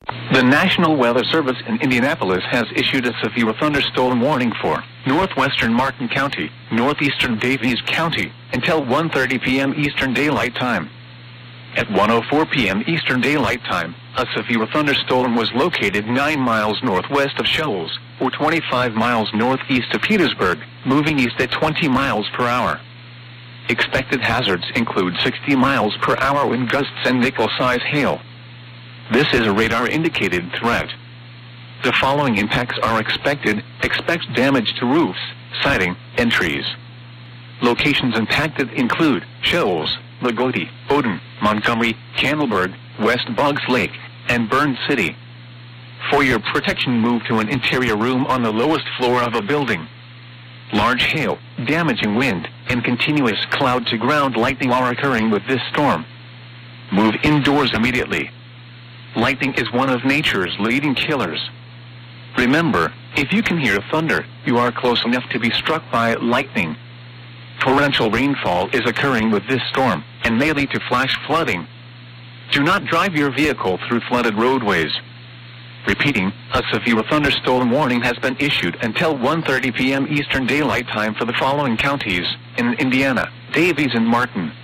The National Weather Service in Indianapolis has issued a severe thunderstorm warning for northwestern Martin County, northeastern Daviess County, until 1:30 p.m. Eastern Daylight Time. At 1:04 p.m. Eastern Daylight Time, a severe thunderstorm was located 9 miles northwest of Shoals, or 25 miles northeast of Petersburg, moving east at 20 miles per hour. Expected hazards include 60 miles per hour wind gusts and nickel-size hail. This is a radar-indicated threat. The following impacts are expected. Expect damage to roofs, siding, and trees. Locations impacted include Shoals, Lagodi, Odin, Montgomery, Candleberg, West Boggs Lake, and Burn City. For your protection, move to an interior room on the lowest floor of a building. Large hail, damaging wind, and continuous cloud-to-ground lightning are occurring with this storm. Move indoors immediately. Lightning is one of nature's leading killers. Remember, if you can hear thunder, you are close enough to be struck by lightning. Torrential rainfall is occurring with this storm and may lead to flash flooding. Do not drive your vehicle through flooded roadways. Repeating, a severe thunderstorm warning has been issued until 1:30 p.m. Eastern Daylight Time for the following counties in Indiana: Daviess and Martin.